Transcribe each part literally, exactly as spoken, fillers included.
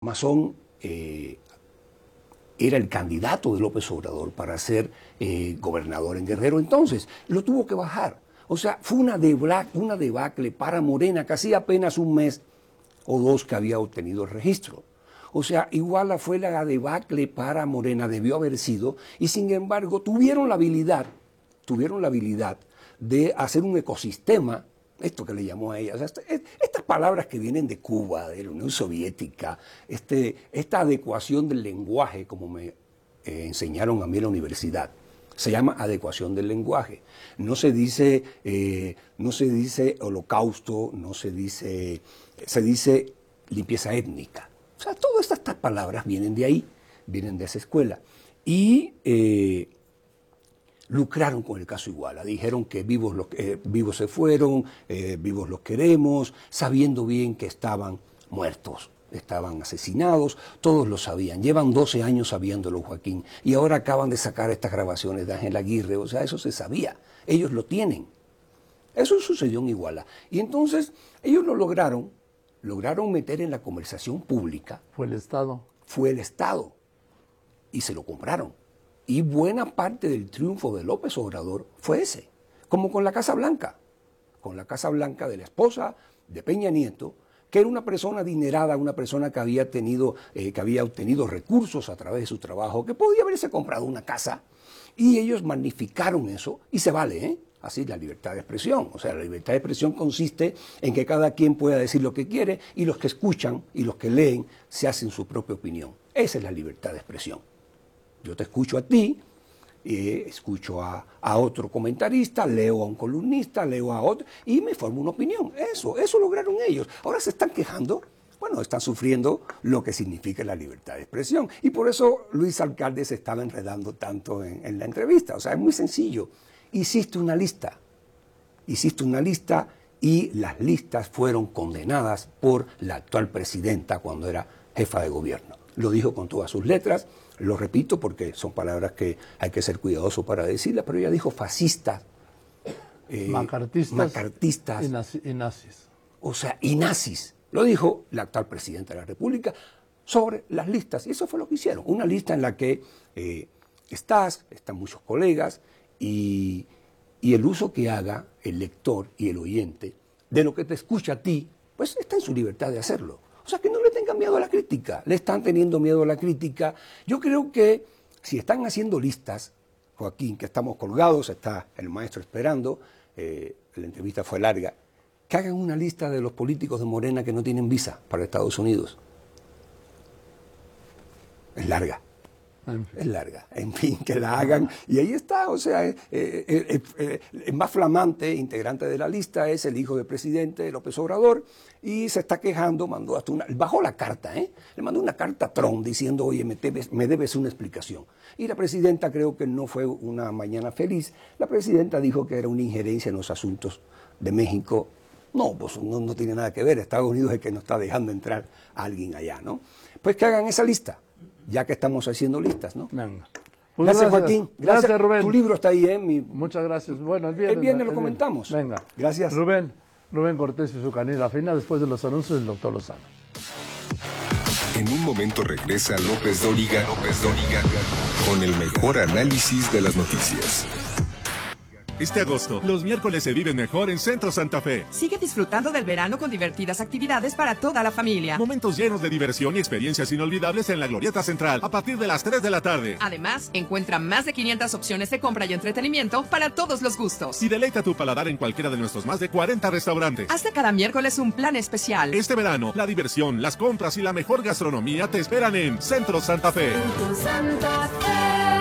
Mazón eh, era el candidato de López Obrador para ser eh, gobernador en Guerrero. Entonces, lo tuvo que bajar. O sea, fue una, debla, una debacle para Morena, que hacía apenas un mes o dos que había obtenido el registro. O sea, igual fue la debacle para Morena, debió haber sido, y sin embargo tuvieron la habilidad, tuvieron la habilidad de hacer un ecosistema, esto que le llamó a ella, o sea, estas palabras que vienen de Cuba, de la Unión Soviética, este, esta adecuación del lenguaje, como me eh, enseñaron a mí en la universidad, se llama adecuación del lenguaje. No se dice, eh, no se dice holocausto, no se dice, se dice limpieza étnica. O sea, todas estas, estas palabras vienen de ahí, vienen de esa escuela. Y eh, lucraron con el caso Iguala. Dijeron que vivos, los, eh, vivos se fueron, eh, vivos los queremos, sabiendo bien que estaban muertos, estaban asesinados, todos lo sabían. Llevan doce años sabiéndolo, Joaquín, y ahora acaban de sacar estas grabaciones de Ángel Aguirre. O sea, eso se sabía, ellos lo tienen. Eso sucedió en Iguala. Y entonces ellos lo lograron, lograron meter en la conversación pública. Fue el Estado. Fue el Estado. Y se lo compraron. Y buena parte del triunfo de López Obrador fue ese. Como con la Casa Blanca. Con la Casa Blanca de la esposa de Peña Nieto, que era una persona adinerada, una persona que había tenido, eh, que había obtenido recursos a través de su trabajo, que podía haberse comprado una casa. Y ellos magnificaron eso, y se vale, ¿eh? Así, la libertad de expresión. O sea, la libertad de expresión consiste en que cada quien pueda decir lo que quiere y los que escuchan y los que leen se hacen su propia opinión. Esa es la libertad de expresión. Yo te escucho a ti, eh, escucho a, a otro comentarista, leo a un columnista, leo a otro y me formo una opinión. Eso, eso lograron ellos. Ahora se están quejando. Bueno, están sufriendo lo que significa la libertad de expresión. Y por eso Luis Alcalde se estaba enredando tanto en, en la entrevista. O sea, es muy sencillo. Hiciste una lista, hiciste una lista y las listas fueron condenadas por la actual presidenta cuando era jefa de gobierno. Lo dijo con todas sus letras, lo repito porque son palabras que hay que ser cuidadoso para decirlas, pero ella dijo fascistas, eh, macartistas, macartistas y, nazi, y nazis. O sea, y nazis. Lo dijo la actual presidenta de la República sobre las listas, y eso fue lo que hicieron. Una lista en la que eh, estás, están muchos colegas, Y, y el uso que haga el lector y el oyente de lo que te escucha a ti, pues está en su libertad de hacerlo. O sea, que no le tengan miedo a la crítica, le están teniendo miedo a la crítica. Yo creo que si están haciendo listas, Joaquín, que estamos colgados, está el maestro esperando, eh, la entrevista fue larga, que hagan una lista de los políticos de Morena que no tienen visa para Estados Unidos. Es larga. Es larga, en fin, que la hagan. Y ahí está, o sea, eh, eh, eh, el más flamante integrante de la lista es el hijo del presidente López Obrador, y se está quejando, mandó hasta una, bajó la carta, ¿eh? Le mandó una carta a Trump diciendo, oye, me debes, me debes una explicación. Y la presidenta creo que no fue una mañana feliz. La presidenta dijo que era una injerencia en los asuntos de México. No, pues no, no tiene nada que ver, Estados Unidos es el que no está dejando entrar a alguien allá, ¿no? Pues que hagan esa lista, ya que estamos haciendo listas, ¿no? Venga. Pues gracias, gracias, Joaquín. Gracias, gracias, Rubén. Tu libro está ahí, ¿eh? Mi... Muchas gracias. Bueno, el viernes, el viernes lo el comentamos. Viernes. Venga. Gracias. Rubén, Rubén Cortés y su canela fina después de los anuncios del doctor Lozano. En un momento regresa López Dóriga, López Dóriga, con el mejor análisis de las noticias. Este agosto, los miércoles se viven mejor en Centro Santa Fe. Sigue disfrutando del verano con divertidas actividades para toda la familia. Momentos llenos de diversión y experiencias inolvidables en la Glorieta Central a partir de las tres de la tarde. Además, encuentra más de quinientas opciones de compra y entretenimiento para todos los gustos. Y deleita tu paladar en cualquiera de nuestros más de cuarenta restaurantes. Haz de cada miércoles un plan especial. Este verano, la diversión, las compras y la mejor gastronomía te esperan en Centro Santa Fe. Centro Santa Fe.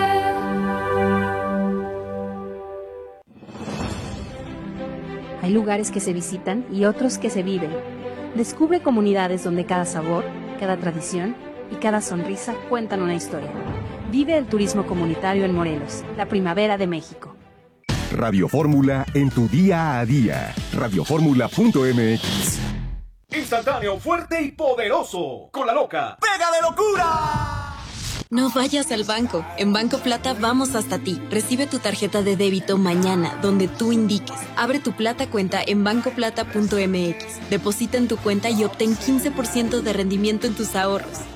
Hay lugares que se visitan y otros que se viven. Descubre comunidades donde cada sabor, cada tradición y cada sonrisa cuentan una historia. Vive el turismo comunitario en Morelos, la primavera de México. Radio Fórmula en tu día a día. radio fórmula punto m x. Instantáneo, fuerte y poderoso. Con la loca. ¡Pega de locura! No vayas al banco. En Banco Plata vamos hasta ti. Recibe tu tarjeta de débito mañana, donde tú indiques. Abre tu Plata cuenta en banco plata punto m x. Deposita en tu cuenta y obtén quince por ciento de rendimiento en tus ahorros.